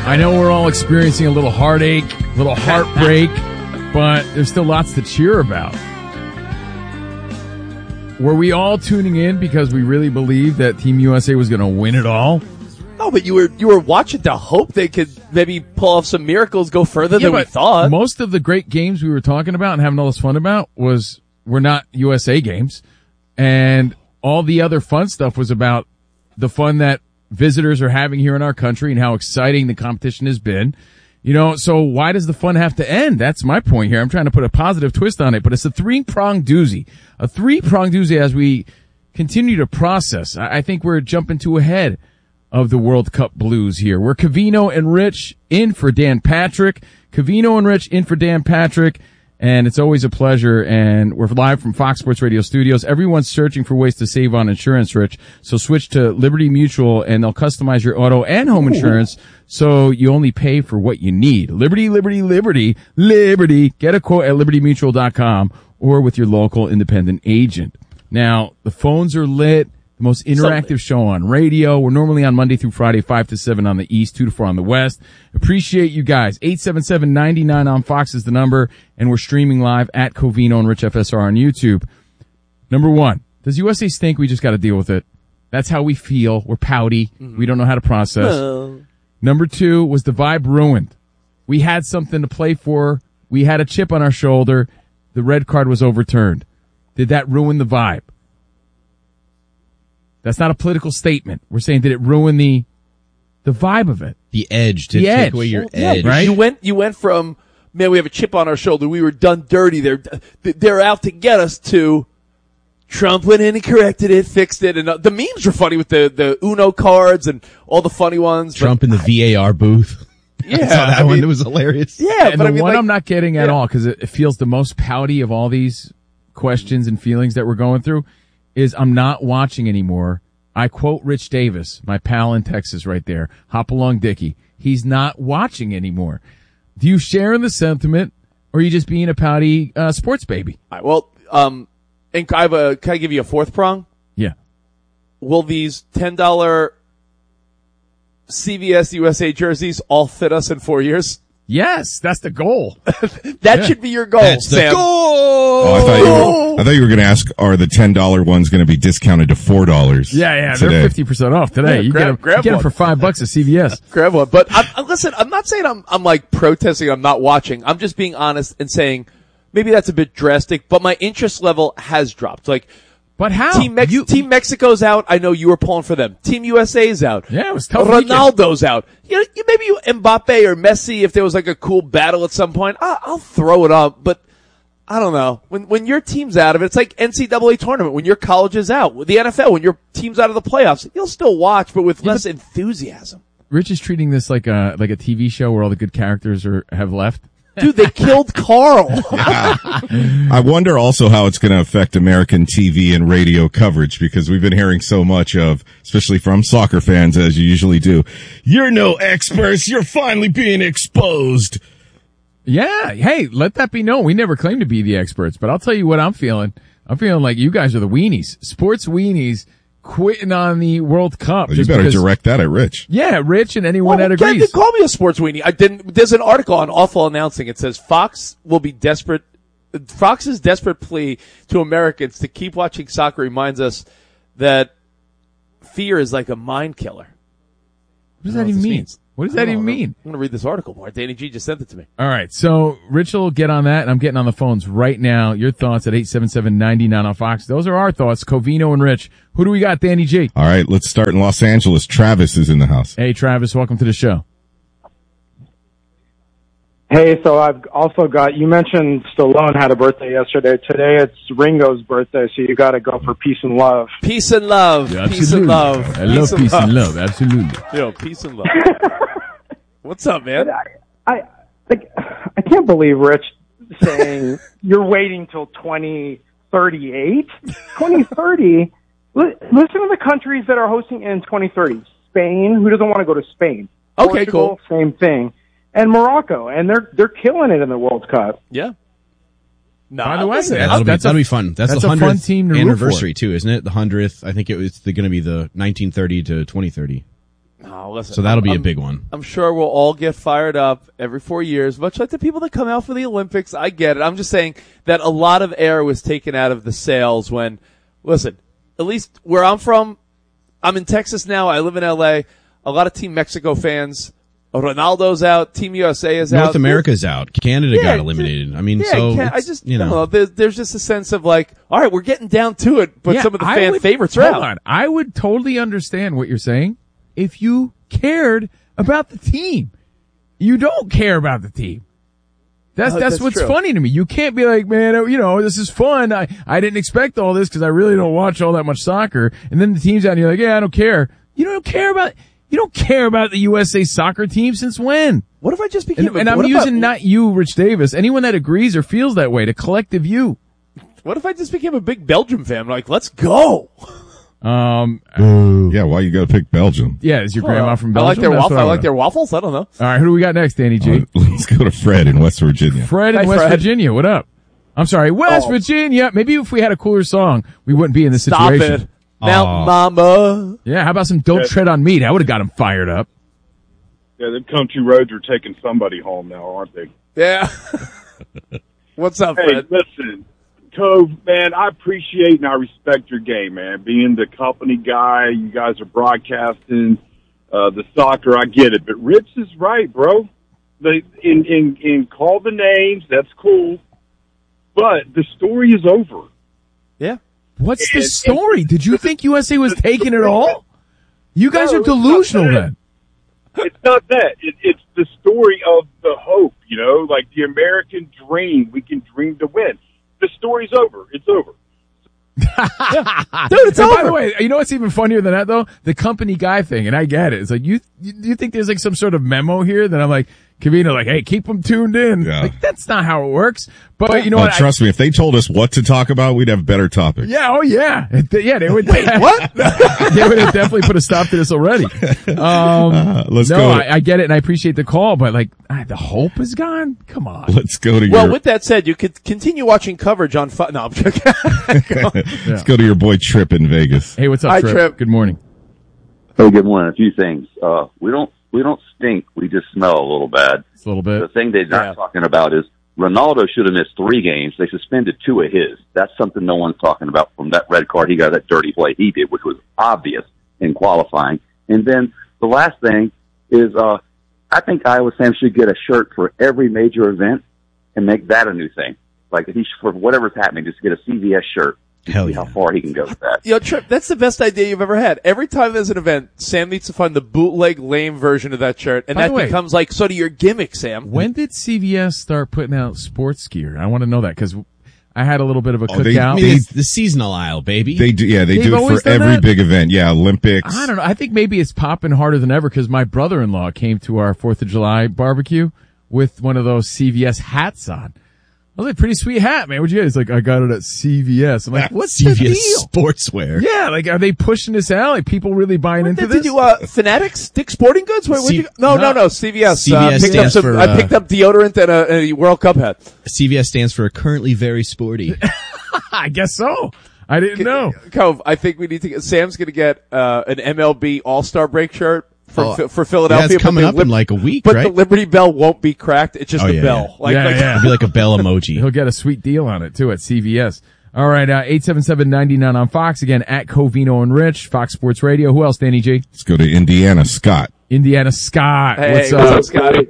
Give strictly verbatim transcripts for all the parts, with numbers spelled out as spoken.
I know we're all experiencing a little heartache, a little heartbreak, but there's still lots to cheer about. Were we all tuning in because we really believed that Team U S A was going to win it all? No, but you were you were watching to hope they could maybe pull off some miracles, go further Yeah, than we but thought. Most of the great games we were talking about and having all this fun about was were not U S A games, and all the other fun stuff was about the fun that visitors are having here in our country and how exciting the competition has been. You know, so why does the fun have to end? That's my point here. I'm trying to put a positive twist on it, but it's a three-pronged doozy. A three-pronged doozy as we continue to process. I, I think we're jumping too ahead of the World Cup blues here. We're Covino and Rich in for Dan Patrick. Covino and Rich in for Dan Patrick. And it's always a pleasure. And we're live from Fox Sports Radio studios. Everyone's searching for ways to save on insurance, Rich. So switch to Liberty Mutual and they'll customize your auto and home insurance so you only pay for what you need. Liberty, Liberty, Liberty, Liberty. Get a quote at liberty mutual dot com or with your local independent agent. Now, the phones are lit. The most interactive Sunday. Show on radio. We're normally on Monday through Friday, five to seven on the East, two to four on the West. Appreciate you guys. eight seven seven, nine nine on Fox is the number, and we're streaming live at Covino and Rich F S R on YouTube. Number one, does U S A stink? We just got to deal with it. That's how we feel. We're pouty. Mm-hmm. We don't know how to process. Oh. Number two, was the vibe ruined? We had something to play for. We had a chip on our shoulder. The red card was overturned. Did that ruin the vibe? That's not a political statement. We're saying, did it ruin the the vibe of it? The edge. Did the take edge. away your well, yeah, edge. Right? You went, you went from, man, we have a chip on our shoulder. We were done dirty. They're, they're out to get us to Trump went in and corrected it, fixed it. And uh, the memes were funny with the, the Uno cards and all the funny ones. Trump in the V A R booth. Yeah. I saw that I one. mean, it was hilarious. Yeah. And but the I mean, one like, I'm not getting at yeah. all, because it, it feels the most pouty of all these questions and feelings that we're going through, is I'm not watching anymore. I quote Rich Davis, my pal in Texas right there. Hop along, Dickie. He's not watching anymore. Do you share in the sentiment, or are you just being a pouty uh, sports baby? All right, well, um, and I have a, can I give you a fourth prong? Yeah. Will these ten dollars C V S U S A jerseys all fit us in four years? Yes, that's the goal. that yeah. should be your goal, That's the Sam. goal! Oh, I thought you were, I thought you were going to ask, are the ten dollars ones going to be discounted to four dollars? Yeah, yeah, today? they're fifty percent off today. Yeah, you grab- get them, grab you get them one. for five bucks at C V S. Grab one. But I'm, I'm, listen, I'm not saying I'm, I'm like protesting. I'm not watching. I'm just being honest and saying maybe that's a bit drastic, but my interest level has dropped. Like, But how? Team, Mex- You- Team Mexico's out. I know you were pulling for them. Team U S A's out. Yeah, it was tough. Ronaldo's out. You know, you- maybe you Mbappe or Messi, if there was like a cool battle at some point, I- I'll throw it up. But I don't know. When when your team's out of it, it's like N C double A tournament. When your college is out, with the N F L, when your team's out of the playoffs, you'll still watch, but with less enthusiasm. Rich is treating this like a like a T V show where all the good characters are have left. Dude, they killed Carl. I wonder also how it's going to affect American T V and radio coverage, because we've been hearing so much of, especially from soccer fans, as you usually do, you're no experts, you're finally being exposed. Yeah, hey, let that be known. We never claimed to be the experts, but I'll tell you what I'm feeling. I'm feeling like you guys are the weenies, sports weenies, quitting on the World Cup. Well, you better because, direct that at Rich. Yeah, Rich and anyone well, that Ken agrees. did call me a sports weenie. I didn't. There's an article on Awful Announcing. It says Fox will be desperate. Fox's desperate plea to Americans to keep watching soccer reminds us that fear is like a mind killer. What does that even mean? Means. What does that even mean? I'm going to read this article more. Danny G just sent it to me. All right, so Rich will get on that, and I'm getting on the phones right now. Your thoughts at eight seven seven, nine nine on Fox. Those are our thoughts. Covino and Rich. Who do we got, Danny G? All right, let's start in Los Angeles. Travis is in the house. Hey, Travis, welcome to the show. Hey, so I've also got, you mentioned Stallone had a birthday yesterday. Today it's Ringo's birthday, so you got to go for peace and love. Peace and love. Yeah, peace and love. I love peace, peace and love. Absolutely. Yo, peace and love. What's up, man? I, I, like, I can't believe Rich saying you're waiting till twenty thirty-eight. twenty thirty? Listen to the countries that are hosting in twenty thirty. Spain, who doesn't want to go to Spain? Okay, Portugal, cool. Same thing. And Morocco, and they're they're killing it in the World Cup. Yeah. No, By the way, listen, that's- That'll, be, that's a- that'll be fun. That's, that's the a fun hundredth team to root anniversary for. too, isn't it? The hundredth. I think it was going to be the nineteen thirty to twenty thirty. Oh, listen. So that'll be I'm, a big one. I'm sure we'll all get fired up every four years, much like the people that come out for the Olympics. I get it. I'm just saying that a lot of air was taken out of the sails when, listen, at least where I'm from, I'm in Texas now. I live in L A. A lot of Team Mexico fans. Ronaldo's out. Team U S A is out. North America's out. Canada Yeah, got eliminated. I mean, Yeah, so can't- I it's, just, you know. I don't know. There's, there's just a sense of like, all right, we're getting down to it, but Yeah, some of the I fan would- favorites are hold out. on. I would totally understand what you're saying if you cared about the team. You don't care about the team. That's Uh, that's, that's what's true. funny to me. You can't be like, man, you know, this is fun. I I didn't expect all this because I really don't watch all that much soccer. And then the team's out, and you're like, yeah, I don't care. You don't care about you don't care about the U S A soccer team since when? What if I just became And, a, and I'm what using about, not you, Rich Davis. Anyone that agrees or feels that way, the collective you. What if I just became a big Belgium fan? Like, let's go. Um, Yeah, why you got to pick Belgium? yeah, is your grandma from I Belgium? like their That's waffle. what I wanna like their waffles. I don't know. All right, who do we got next, Danny G? Uh, let's go to Fred in West Virginia. Fred in Hi, West Fred. Virginia. What up? I'm sorry, West Oh. Virginia. Maybe if we had a cooler song, we wouldn't be in this Stop situation. it. Mount Aw. Mama. Yeah, how about some Don't Yeah. Tread on Me? That would have got him fired up. Yeah, the country roads are taking somebody home now, aren't they? Yeah. What's up, Hey, Fred? listen, Cove, man, I appreciate and I respect your game, man. Being the company guy, you guys are broadcasting uh, the soccer, I get it. But Rich is right, bro. The, in, in, in call the names, that's cool. But the story is over. Yeah. What's the And- story? Did you think U S A was taking it all? You guys No, are it's not delusional that. then. It's not that. It, it's the story of the hope, you know, like the American dream. We can dream to win. The story's over. It's over. Dude, it's And over. by the way, you know what's even funnier than that though? The company guy thing, and I get it. It's like, you, you, you think there's like some sort of memo here that I'm like, Cavino, like, hey, keep them tuned in. Yeah. Like, that's not how it works. But you know Oh, what? I- trust me, if they told us what to talk about, we'd have better topics. Yeah, oh yeah. Th- Yeah, they would. Wait, what? They would have definitely put a stop to this already. Um, Uh, let's no, go. I, I get it and I appreciate the call, but like, ah, the hope is gone? Come on. let's go to Well, your. with that said, you could continue watching coverage on. Fu- no, I'm joking. let's go to your boy Trip in Vegas. Hey, what's up, Hi, Trip? Trip. Good morning. Hey, good morning. A few things. Uh, we don't we don't stink. We just smell a little bad. It's a little The bit. thing they're not Yeah. talking about is Ronaldo should have missed three games. They suspended two of his. That's something no one's talking about from that red card he got, that dirty play he did, which was obvious in qualifying. And then the last thing is, uh, I think Iowa Sam should get a shirt for every major event and make that a new thing. Like if he, for whatever's happening, just get a C V S shirt. Hell See yeah. how far he can go with that. Yo, Trip, that's the best idea you've ever had. Every time there's an event, Sam needs to find the bootleg lame version of that shirt, and By that the way- becomes like sort of your gimmick, Sam. When did C V S start putting out sports gear? I want to know that because I had a little bit of a Oh, they- cookout. I mean, it's the seasonal aisle, baby. They do, yeah, they They've do it always for done every that? big event. Yeah, Olympics. I don't know. I think maybe it's popping harder than ever because my brother-in-law came to our fourth of July barbecue with one of those C V S hats on. I was like, pretty sweet hat, man. What'd you get? He's like, I got it at C V S. I'm like, what's C the V S deal? Sportswear. Yeah, like, are they pushing this out? Like, people really buying into Did this? you, uh, Fanatics? Dick Sporting Goods? Wait, where'd C- you go? No, no, no, C V S. C V S uh, picked up stands some, for, I uh, picked up deodorant and a, a World Cup hat. C V S stands for currently very sporty. I guess so. I didn't know. Cove, I think we need to get, Sam's gonna get, uh, an M L B All-Star break shirt for, Oh, Phi- for Philadelphia. yeah, it's coming but up the in like a week, But right? the Liberty Bell won't be cracked. It's just Oh, a yeah, bell. yeah. Like, Yeah, like, yeah. It'd be like a bell emoji. He'll get a sweet deal on it too at C V S. All right, uh, eight seven seven, nine nine on Fox. Again, at Covino and Rich, Fox Sports Radio. Who else, Danny G? Let's go to Indiana. Scott. Indiana Scott. Hey, what's what's up? up, Scotty?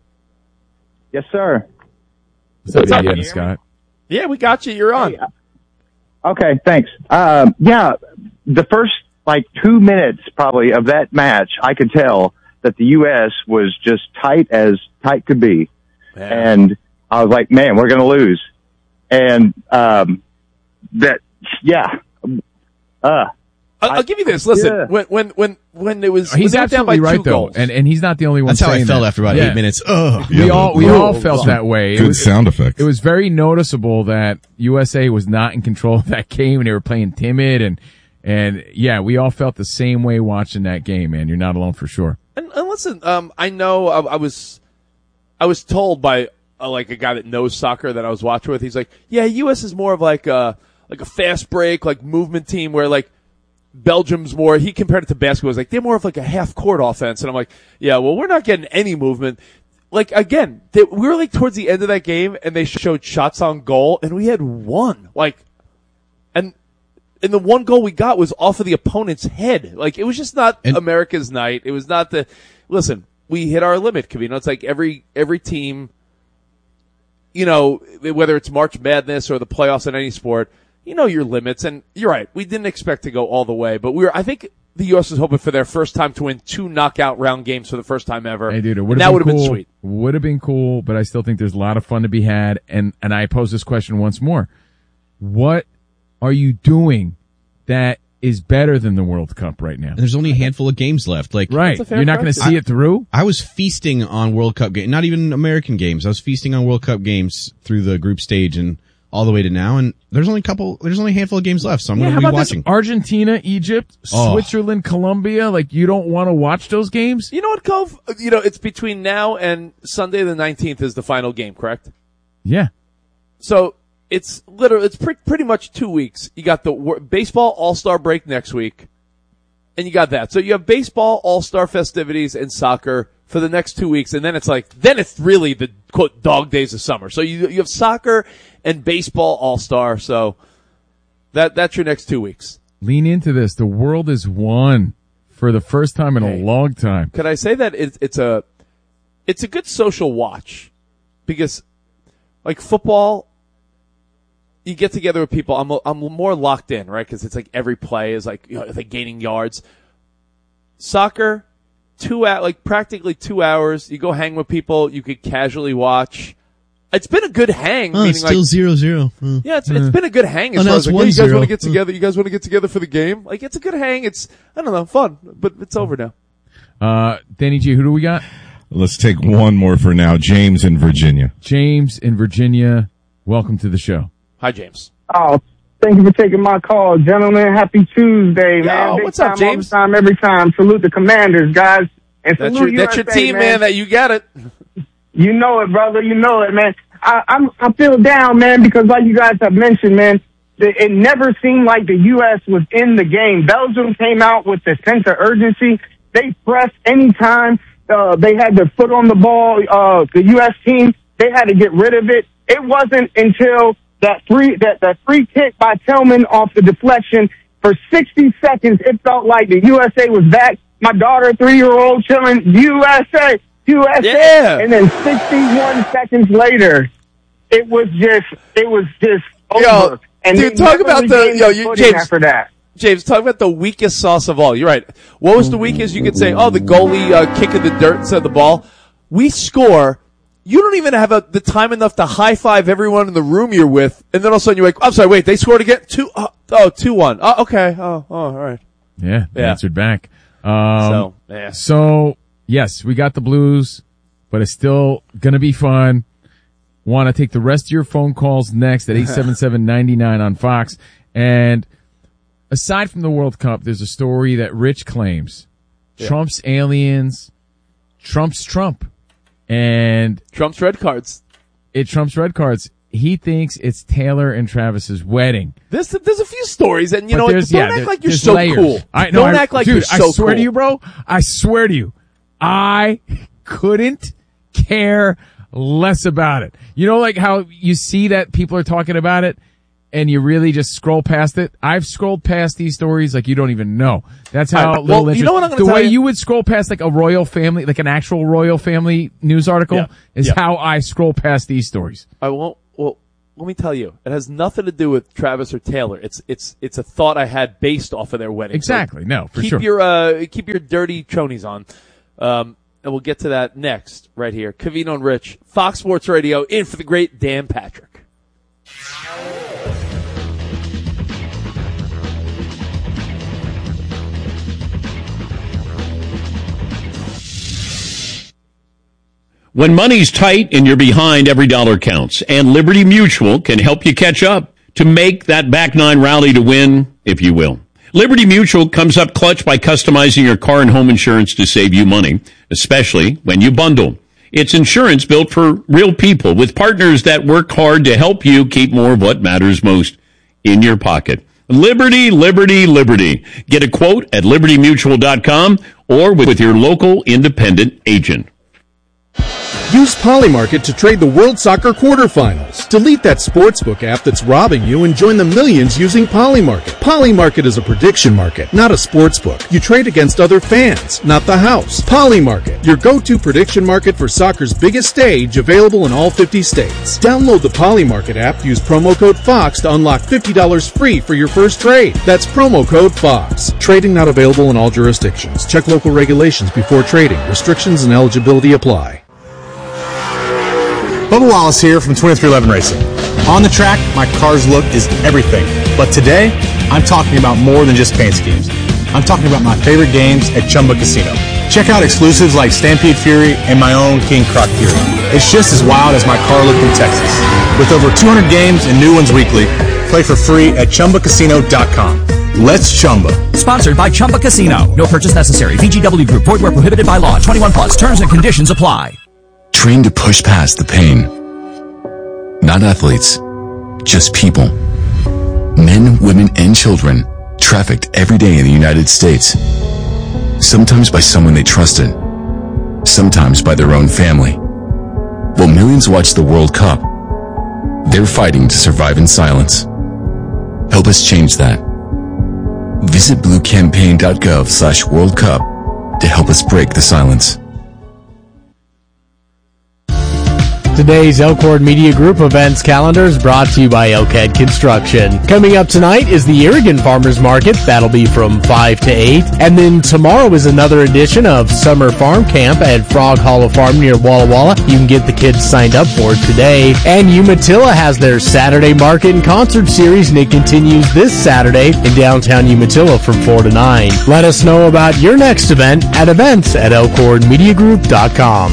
Yes, sir. What's up, What's up, Indiana can you hear Scott? Yeah, we got you. You're on. Okay, thanks. Um, yeah, the first like two minutes probably of that match, I could tell that the U S was just tight as tight could be, and I was like, man, we're going to lose. And um, that, yeah, uh, I'll, I'll give you this. Listen, Yeah. when when when when it was He's when they were down by absolutely right two though, goals, and and he's not the only one. That's how I saying felt that. after about Yeah. eight minutes. Ugh. We Yeah, all the- we all Whoa. felt that way. It Good was, sound effects. it was very noticeable that U S A was not in control of that game and they were playing timid and and yeah, we all felt the same way watching that game, man. You're not alone for sure. And, and listen, um, I know I, I was, I was told by uh, like a guy that knows soccer that I was watching with. He's like, yeah, U S is more of like a like a fast break, like movement team where like Belgium's more, he compared it to basketball. He was like, they're more of like a half-court offense. And I'm like, yeah, well, we're not getting any movement. Like, again, they, we were like towards the end of that game, and they showed shots on goal, and we had one. Like, and and the one goal we got was off of the opponent's head. Like, it was just not and, America's night. It was not the, listen, we hit our limit, Covino. It's like every every team, you know, whether it's March Madness or the playoffs in any sport, you know your limits. And you're right, we didn't expect to go all the way, but we were, I think the U S was hoping for their first time to win two knockout round games for the first time ever. Hey, dude, it would have been, been cool. sweet. Would have been cool, but I still think there's a lot of fun to be had. And, and I pose this question once more. What are you doing that is better than the World Cup right now? And there's only a handful of games left. Like, right. You're not going to see it through? I was feasting on World Cup games, not even American games. I was feasting on World Cup games through the group stage and all the way to now. And there's only a couple, there's only a handful of games left. So I'm yeah, going to how be about watching. This? Argentina, Egypt, Oh. Switzerland, Colombia. Like, you don't want to watch those games? You know what, Cove? You know, it's between now and Sunday the nineteenth is the final game, correct? Yeah. So it's literally, it's pre- pretty much two weeks. You got the wor- baseball all-star break next week, and you got that. So you have baseball all-star festivities and soccer for the next two weeks, and then it's like, then it's really the, quote, dog days of summer. So you you have soccer and baseball all-star, so that that's your next two weeks. Lean into this. The world is one for the first time in Hey. a long time. Could I say that it's, it's a it's a good social watch because, like football, you get together with people. I'm I'm more locked in, right? Because it's like every play is like, you know, like gaining yards. Soccer, two out like practically two hours. You go hang with people. You could casually watch. It's been a good hang. Oh, meaning it's still like, zero zero. Oh. yeah, it's it's been a good hang as Oh, far now as it's like, hey, you guys one want to zero. get together? You guys want to get together for the game? Like, it's a good hang. It's I don't know, fun, but it's over now. Uh, Danny G, who do we got? Let's take one more for now. James in Virginia. James in Virginia. Welcome to the show. Hi, James. Oh, thank you for taking my call, gentlemen. Happy Tuesday, Yo, man. Big what's up, time, all James? the time, every time. Salute the Commanders, guys. And That's salute your that's your U S A, team, man. That you got it. You know it, brother. You know it, man. I, I'm, I feel down, man, because like you guys have mentioned, man, the, it never seemed like the U S was in the game. Belgium came out with the sense of urgency. They pressed anytime uh, they had their foot on the ball. Uh, the U S team, they had to get rid of it. It wasn't until that free that that free kick by Tillman off the deflection for sixty seconds, it felt like the U S A was back. My daughter, three-year-old, chilling, U S A. U S A. Yeah. And then sixty-one seconds later, it was just, it was just over. Yo, and dude, they talk never about the- regained yo, their you- footing James- after that. James, talk about the weakest sauce of all. You're right. What was the weakest? You could say, oh, the goalie uh, kicking the dirt instead of the ball. We score. You don't even have a, the time enough to high five everyone in the room you're with, and then all of a sudden you're like, I'm sorry, wait, they scored again? Two, oh, oh two one. Oh, okay. Oh, oh, all right. Yeah, they Yeah. answered back. Um, So, yeah. So, yes, we got the Blues, but it's still going to be fun. Want to take the rest of your phone calls next at eight seven seven, nine nine on Fox. And aside from the World Cup, there's a story that Rich claims. Yeah. Trump's aliens, Trump's Trump. And Trump's red cards. it Trump's red cards. He thinks it's Taylor and Travis's wedding. There's, there's a few stories, and you But know, there's- don't yeah, act there- like you're there's so layers. cool. I, no, don't I, act like dude, you're so I swear cool. to you, bro. I swear to you, I couldn't care less about it. You know, like how you see that people are talking about it, and you really just scroll past it. I've scrolled past these stories like you don't even know. That's how All right, little well, you interest. know what I'm gonna the tell way you? you would scroll past like a royal family, like an actual royal family news article, Yeah. is Yeah. how I scroll past these stories. I won't. Well, let me tell you, it has nothing to do with Travis or Taylor. It's it's it's a thought I had based off of their wedding. Exactly. So No, for keep sure. your uh, keep your dirty chonies on, um, and we'll get to that next right here. Covino and Rich, Fox Sports Radio, in for the great Dan Patrick. When money's tight and you're behind, every dollar counts. And Liberty Mutual can help you catch up to make that back nine rally to win, if you will. Liberty Mutual comes up clutch by customizing your car and home insurance to save you money, especially when you bundle. It's insurance built for real people with partners that work hard to help you keep more of what matters most in your pocket. Liberty, liberty, liberty. Get a quote at liberty mutual dot com or with your local independent agent. Use Polymarket to trade the World Soccer quarterfinals. Delete that sportsbook app that's robbing you and join the millions using Polymarket. Polymarket is a prediction market, not a sportsbook. You trade against other fans, not the house. Polymarket, your go-to prediction market for soccer's biggest stage, available in all fifty states. Download the Polymarket app, use promo code FOX to unlock fifty dollars free for your first trade. That's promo code FOX. Trading not available in all jurisdictions. Check local regulations before trading. Restrictions and eligibility apply. Bubba Wallace here from twenty-three eleven Racing. On the track, my car's look is everything. But today, I'm talking about more than just paint schemes. I'm talking about my favorite games at Chumba Casino. Check out exclusives like Stampede Fury and my own King Croc Fury. It's just as wild as my car look in Texas. With over two hundred games and new ones weekly, play for free at chumba casino dot com. Let's Chumba. Sponsored by Chumba Casino. No purchase necessary. V G W Group. Void where prohibited by law. twenty-one plus. Terms and conditions apply. Trained to push past the pain. Not athletes, just people. Men, women, and children trafficked every day in the United States. Sometimes by someone they trusted. Sometimes by their own family. While millions watch the World Cup, they're fighting to survive in silence. Help us change that. Visit blue campaign dot gov slash World Cup to help us break the silence. Today's Elkhorn Media Group events calendar is brought to you by Elkhead Construction. Coming up tonight is the Irrigan Farmers Market. That'll be from five to eight. And then tomorrow is another edition of Summer Farm Camp at Frog Hollow Farm near Walla Walla. You can get the kids signed up for it today. And Umatilla has their Saturday Market and Concert Series, and it continues this Saturday in downtown Umatilla from four to nine. Let us know about your next event at events at elkhorn media group dot com.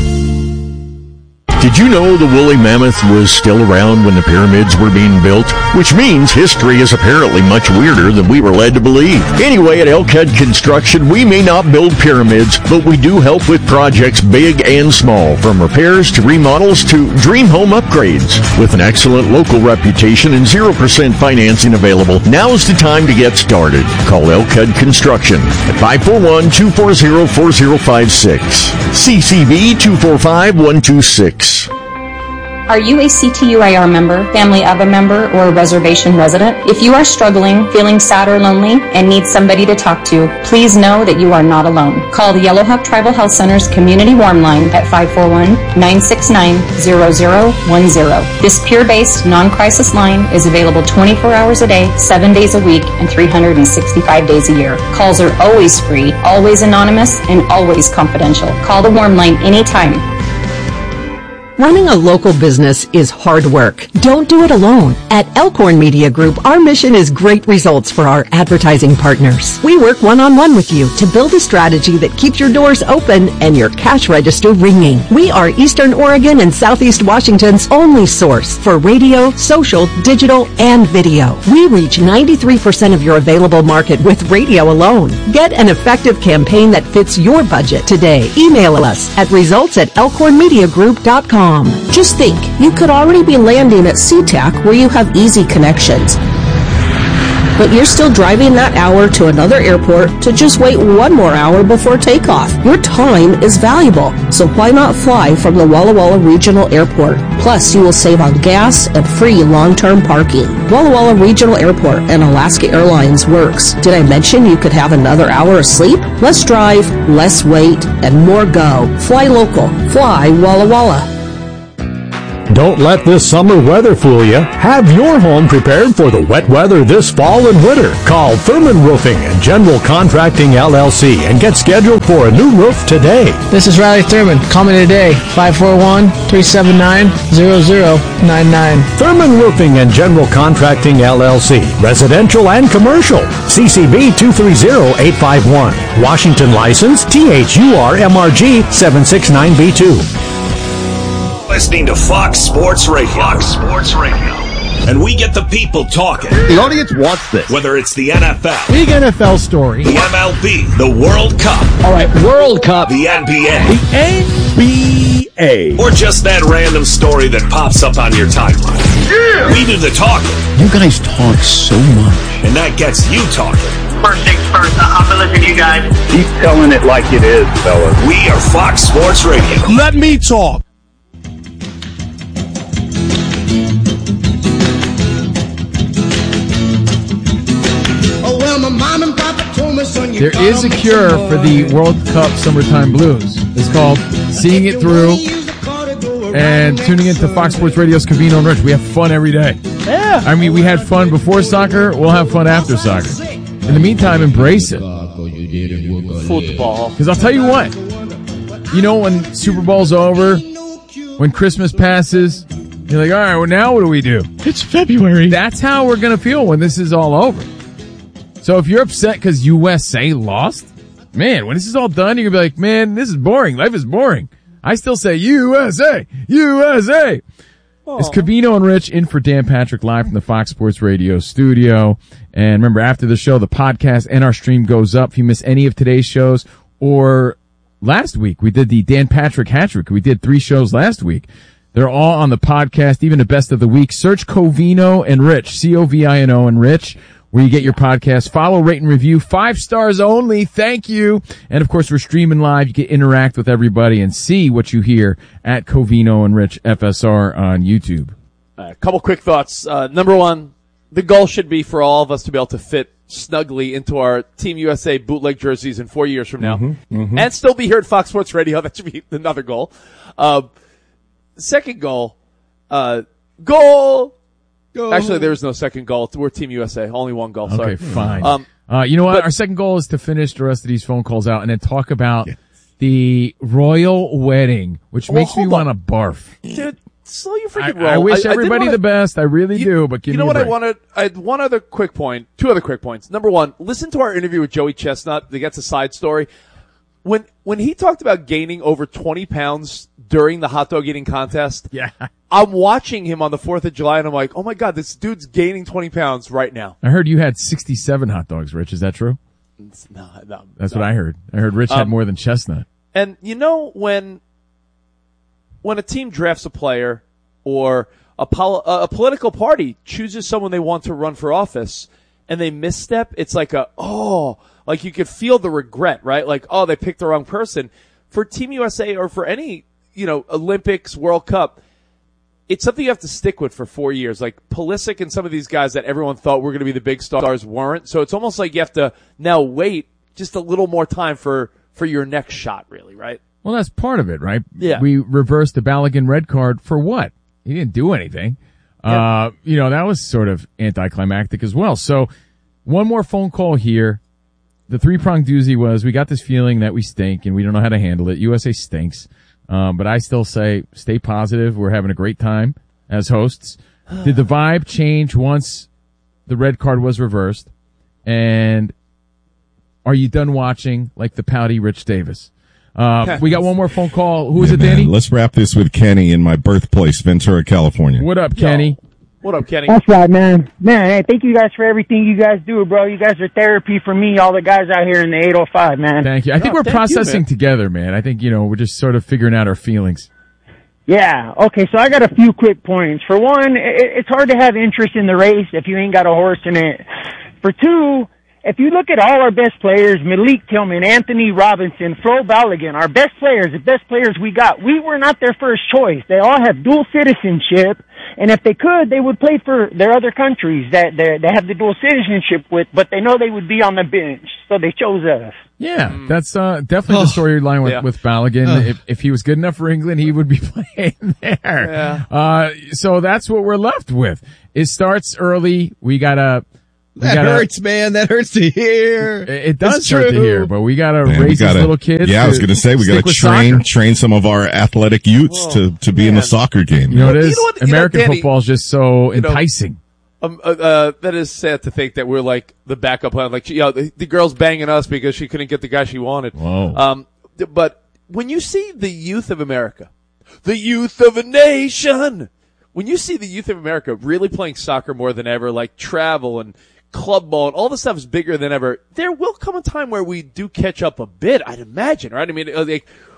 Did you know the woolly mammoth was still around when the pyramids were being built? Which means history is apparently much weirder than we were led to believe. Anyway, at Elkhead Construction, we may not build pyramids, but we do help with projects big and small, from repairs to remodels to dream home upgrades. With an excellent local reputation and zero percent financing available, now's the time to get started. Call Elkhead Construction at five four one, two four zero, four zero five six. C C B two four five, one two six. Are you a C T U I R member, family of a member, or a reservation resident? If you are struggling, feeling sad or lonely, and need somebody to talk to, please know that you are not alone. Call the Yellowhook Tribal Health Center's Community Warm Line at five four one, nine six nine, zero zero one zero. This peer-based, non-crisis line is available twenty-four hours a day, seven days a week, and three hundred sixty-five days a year. Calls are always free, always anonymous, and always confidential. Call the Warm Line anytime. Running a local business is hard work. Don't do it alone. At Elkhorn Media Group, our mission is great results for our advertising partners. We work one-on-one with you to build a strategy that keeps your doors open and your cash register ringing. We are Eastern Oregon and Southeast Washington's only source for radio, social, digital, and video. We reach ninety-three percent of your available market with radio alone. Get an effective campaign that fits your budget today. Email us at results at elkhorn media group dot com. Just think, you could already be landing at SeaTac where you have easy connections. But you're still driving that hour to another airport to just wait one more hour before takeoff. Your time is valuable, so why not fly from the Walla Walla Regional Airport? Plus, you will save on gas and free long-term parking. Walla Walla Regional Airport and Alaska Airlines works. Did I mention you could have another hour of sleep? Less drive, less wait, and more go. Fly local. Fly Walla Walla. Don't let this summer weather fool you. Have your home prepared for the wet weather this fall and winter. Call Thurman Roofing and General Contracting L L C and get scheduled for a new roof today. This is Riley Thurman. Call me today, five four one, three seven nine, zero zero nine nine. Thurman Roofing and General Contracting L L C. Residential and commercial. C C B two three zero eight five one. Washington license T H U R M R G seven six nine B two. Listening to Fox Sports Radio. Fox Sports Radio. And we get the people talking. The audience wants this. Whether it's the N F L. Big N F L story. The M L B. The World Cup. All right, World Cup. The N B A. The N B A. Or just that random story that pops up on your timeline. Yeah! We do the talking. You guys talk so much. And that gets you talking. First things first, I'm gonna listen to you guys. Keep telling it like it is, fellas. We are Fox Sports Radio. Let me talk. Oh, well, my mom and papa told me, son, you there is a cure for the World Cup summertime blues. It's called Seeing It Through and tuning into Fox Sports Radio's Covino and Rich. We have fun every day. Yeah. I mean, we had fun before soccer. We'll have fun after soccer. In the meantime, embrace it. Football. Because I'll tell you what. You know, when Super Bowl's over, when Christmas passes, you're like, all right, well, now what do we do? It's February. That's how we're going to feel when this is all over. So if you're upset because U S A lost, man, when this is all done, you're going to be like, man, this is boring. Life is boring. I still say U S A, U S A. Oh. It's Covino and Rich in for Dan Patrick live from the Fox Sports Radio studio. And remember, after the show, the podcast and our stream goes up. If you miss any of today's shows or last week, we did the Dan Patrick hat-trick. We did three shows last week. They're all on the podcast, even the best of the week. Search Covino and Rich, C O V I N O and Rich, where you get your podcast. Follow, rate, and review. Five stars only. Thank you. And, of course, we're streaming live. You can interact with everybody and see what you hear at Covino and Rich F S R on YouTube. A couple quick thoughts. Uh, number one, the goal should be for all of us to be able to fit snugly into our Team U S A bootleg jerseys in four years from now. Mm-hmm, mm-hmm. And still be here at Fox Sports Radio. That should be another goal. Uh, second goal, uh, goal. Go. Actually, there is no second goal. We're Team U S A. Only one goal. Sorry. Okay, fine. Um, uh, you know what? but- Our second goal is to finish the rest of these phone calls out and then talk about yes. the royal wedding, which Well, makes me hold on. want to barf. Dude, slow your I, freaking roll. I wish I, I did everybody wanna- the best. I really You- do, but give you me know a what break. I wanted? I had one other quick point, two other quick points. Number one, listen to our interview with Joey Chestnut. That gets a side story. When when he talked about gaining over twenty pounds during the hot dog eating contest, yeah, I'm watching him on the fourth of July, and I'm like, oh my god, this dude's gaining twenty pounds right now. I heard you had sixty-seven hot dogs, Rich. Is that true? No, no, That's no. what I heard. I heard Rich had Um, more than Chestnut. And you know when when a team drafts a player or a, pol- a political party chooses someone they want to run for office and they misstep, it's like a, oh, like you could feel the regret, right? Like, oh, they picked the wrong person. For Team U S A or for any, you know, Olympics, World Cup, it's something you have to stick with for four years. Like Pulisic and some of these guys that everyone thought were going to be the big stars weren't. So it's almost like you have to now wait just a little more time for, for your next shot, really, right? Well, that's part of it, right? Yeah. We reversed the Balogun red card for what? He didn't do anything. Yeah. Uh, you know, that was sort of anticlimactic as well. So one more phone call here. The three-pronged doozy was we got this feeling that we stink and we don't know how to handle it. U S A stinks. Um, but I still say stay positive. We're having a great time as hosts. Did the vibe change once the red card was reversed? And are you done watching like the pouty Rich Davis? Uh, we got one more phone call. Who is Yeah, it, man. Danny? Let's wrap this with Kenny in my birthplace, Ventura, California. What up, Kenny? What up, Kenny? That's right, man. Man, hey, thank you guys for everything you guys do, bro. You guys are therapy for me, all the guys out here in the eight oh five, man. Thank you. I think Oh, we're thank you, processing man. together, man. I think, you know, we're just sort of figuring out our feelings. Yeah, okay, so I got a few quick points. For one, it, it's hard to have interest in the race if you ain't got a horse in it. For two, if you look at all our best players, Malik Tillman, Anthony Robinson, Flo Balogun, our best players, the best players we got, we were not their first choice. They all have dual citizenship, and if they could, they would play for their other countries that they they have the dual citizenship with, but they know they would be on the bench, so they chose us. Yeah, that's uh, definitely the storyline with, Yeah. with Balogun. Ugh. If, if he was good enough for England, he would be playing there. Yeah. Uh, so that's what we're left with. It starts early. We gotta. We That gotta, hurts, man. That hurts to hear. It, it does It's hurt to true. hear, but we gotta Man, we raise gotta- these little kids. Yeah, I was going to say we got stick to with train soccer. train some of our athletic youths to to be in the soccer game. You know what it is? know what- you know, American Danny, football is just so you know, enticing. Um, uh, uh, that is sad to think that we're like the backup plan. Like, you know, the, the girl's banging us because she couldn't get the guy she wanted. Whoa. Um, th- but when you see the youth of America, the youth of a nation, when you see the youth of America really playing soccer more than ever, like travel and club ball and all this stuff is bigger than ever, there will come a time where we do catch up a bit, I'd imagine, right? I mean, uh, like,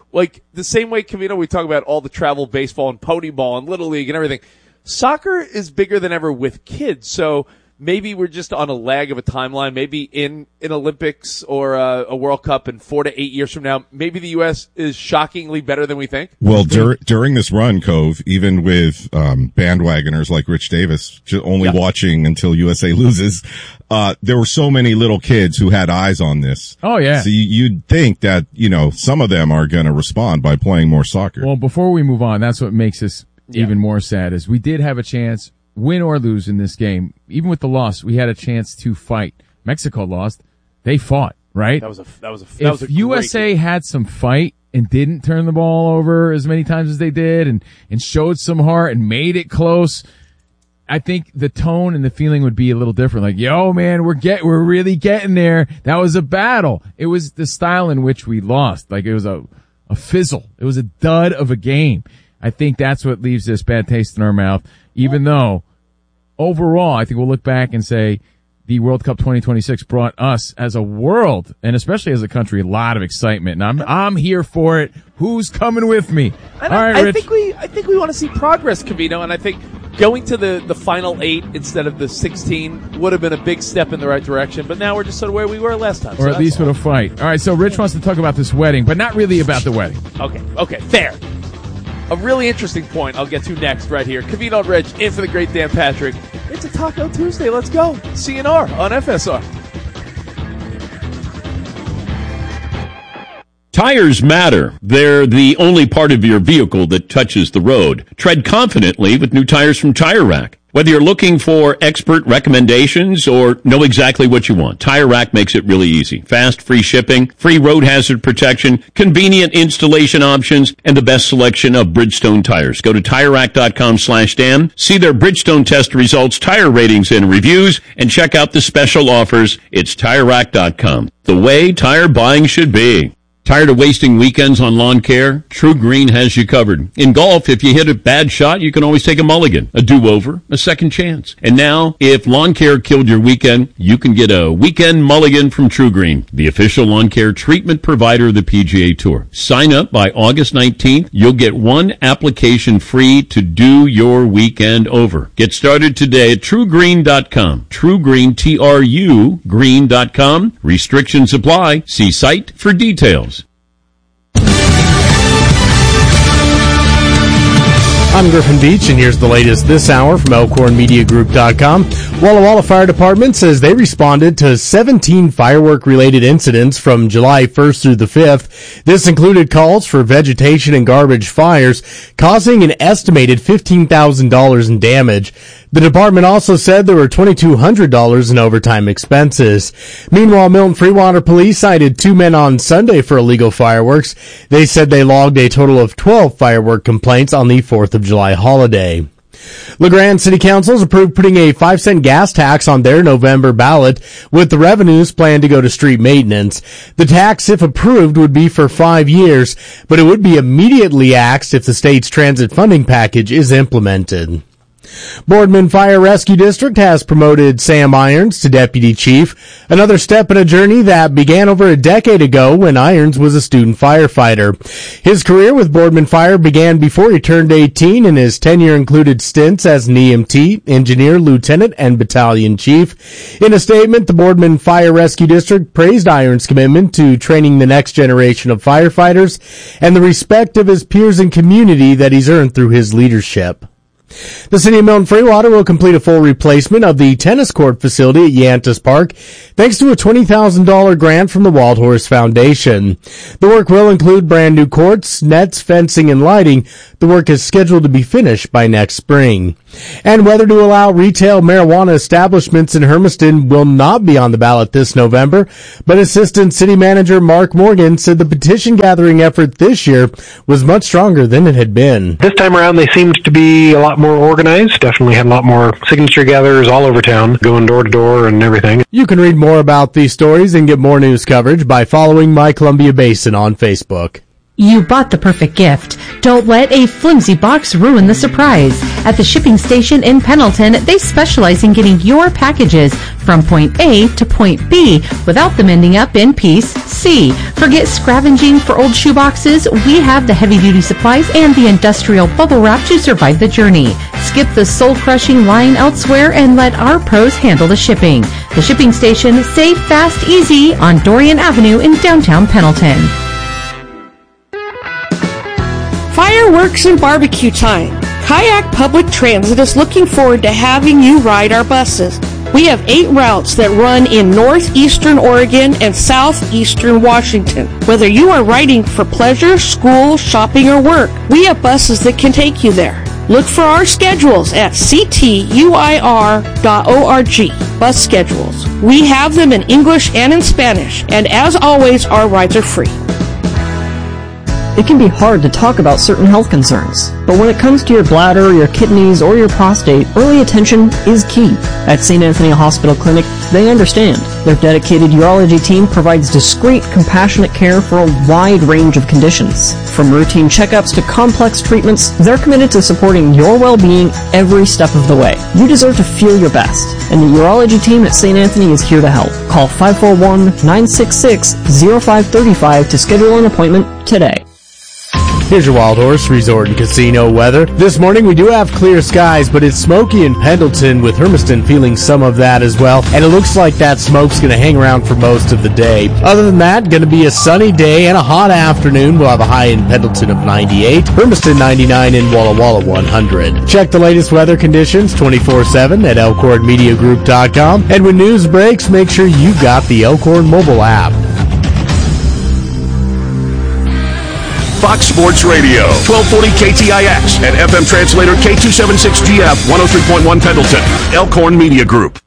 like the same way, Cavino, we talk about all the travel baseball and pony ball and Little League and everything. Soccer is bigger than ever with kids, so maybe we're just on a lag of a timeline. Maybe in an Olympics or a, a World Cup in four to eight years from now, maybe the U S is shockingly better than we think. Well, dur- during this run, Cove, even with um, bandwagoners like Rich Davis, just only Yeah. watching until U S A loses, uh, there were so many little kids who had eyes on this. Oh, yeah. So you, you'd think that, you know, some of them are going to respond by playing more soccer. Well, before we move on, that's what makes this Yeah. even more sad is we did have a chance, win or lose in this game. Even with the loss, we had a chance to fight. Mexico lost. They fought, right? That was a that was a that was a If U S A great had some fight and didn't turn the ball over as many times as they did and, and showed some heart and made it close, I think the tone and the feeling would be a little different. Like, yo, man, we're get, we're really getting there. That was a battle. It was the style in which we lost. Like, it was a, a fizzle. It was a dud of a game. I think that's what leaves this bad taste in our mouth, even though overall, I think we'll look back and say the World Cup twenty twenty-six brought us as a world and especially as a country a lot of excitement. And I'm, I'm here for it. Who's coming with me? And All I, right, I Rich. think we, I think we want to see progress, Cavino, and I think going to the, the final eight instead of the sixteen would have been a big step in the right direction. But now we're just sort of where we were last time. Or so at least with a fight. All right, so Rich wants to talk about this wedding, but not really about the wedding. Okay, okay, fair. A really interesting point I'll get to next right here. Cavino and Rich in for the great Dan Patrick. It's a Taco Tuesday. Let's go. C N R on F S R. Tires matter. They're the only part of your vehicle that touches the road. Tread confidently with new tires from Tire Rack. Whether you're looking for expert recommendations or know exactly what you want, Tire Rack makes it really easy. Fast, free shipping, free road hazard protection, convenient installation options, and the best selection of Bridgestone tires. Go to Tire Rack dot com slash Dan, see their Bridgestone test results, tire ratings, and reviews, and check out the special offers. It's Tire Rack dot com. The way tire buying should be. Tired of wasting weekends on lawn care? True Green has you covered. In golf, if you hit a bad shot, you can always take a mulligan, a do-over, a second chance. And now, if lawn care killed your weekend, you can get a weekend mulligan from True Green, the official lawn care treatment provider of the P G A Tour. Sign up by August nineteenth. You'll get one application free to do your weekend over. Get started today at True Green dot com. True Green, T R U, green dot com. Restrictions apply. See site for details. I'm Griffin Beach, and here's the latest this hour from Elkhorn Media Group dot com. Walla Walla Fire Department says they responded to seventeen firework-related incidents from July first through the fifth. This included calls for vegetation and garbage fires, causing an estimated fifteen thousand dollars in damage. The department also said there were two thousand two hundred dollars in overtime expenses. Meanwhile, Milton Freewater Police cited two men on Sunday for illegal fireworks. They said they logged a total of twelve firework complaints on the fourth of July holiday. LeGrand City Council has approved putting a five cent gas tax on their November ballot, with the revenues planned to go to street maintenance. The tax, if approved, would be for five years, but it would be immediately axed if the state's transit funding package is implemented. Boardman Fire Rescue District has promoted Sam Irons to Deputy Chief, another step in a journey that began over a decade ago when Irons was a student firefighter. His career with Boardman Fire began before he turned eighteen, and his tenure included stints as an E M T, engineer, lieutenant, and battalion chief. In a statement, the Boardman Fire Rescue District praised Irons' commitment to training the next generation of firefighters and the respect of his peers and community that he's earned through his leadership. The city of Milton Freewater will complete a full replacement of the tennis court facility at Yantis Park thanks to a twenty thousand dollars grant from the Wild Horse Foundation. The work will include brand new courts, nets, fencing, and lighting. The work is scheduled to be finished by next spring. And whether to allow retail marijuana establishments in Hermiston will not be on the ballot this November, but Assistant City Manager Mark Morgan said the petition gathering effort this year was much stronger than it had been. This time around, they seemed to be a lot more organized. Definitely had a lot more signature gatherers all over town, going door to door and everything. You can read more about these stories and get more news coverage by following My Columbia Basin on Facebook. You bought the perfect gift. Don't let a flimsy box ruin the surprise. At the shipping station in Pendleton, they specialize in getting your packages from point A to point B without them ending up in piece C. Forget scavenging for old shoeboxes. We have the heavy-duty supplies and the industrial bubble wrap to survive the journey. Skip the soul-crushing line elsewhere and let our pros handle the shipping. The shipping station, safe, fast, easy on Dorian Avenue in downtown Pendleton. Fireworks and barbecue time. Kayak Public Transit is looking forward to having you ride our buses. We have eight routes that run in northeastern Oregon and southeastern Washington. Whether you are riding for pleasure, school, shopping, or work, we have buses that can take you there. Look for our schedules at c t u i r dot org. Bus schedules. We have them in English and in Spanish, and as always, our rides are free. It can be hard to talk about certain health concerns, but when it comes to your bladder, your kidneys, or your prostate, early attention is key. At Saint Anthony Hospital Clinic, they understand. Their dedicated urology team provides discreet, compassionate care for a wide range of conditions. From routine checkups to complex treatments, they're committed to supporting your well-being every step of the way. You deserve to feel your best, and the urology team at Saint Anthony is here to help. Call five four one, nine six six, zero five three five to schedule an appointment today. Here's your Wild Horse Resort and Casino weather. This morning we do have clear skies, but it's smoky in Pendleton, with Hermiston feeling some of that as well. And it looks like that smoke's going to hang around for most of the day. Other than that, going to be a sunny day and a hot afternoon. We'll have a high in Pendleton of ninety-eight, Hermiston ninety-nine, and Walla Walla one hundred. Check the latest weather conditions twenty-four seven at elkhorn media group dot com. And when news breaks, make sure you've got the Elkhorn mobile app. Fox Sports Radio, twelve forty K T I X and F M translator K two seventy-six G F one oh three point one Pendleton, Elkhorn Media Group.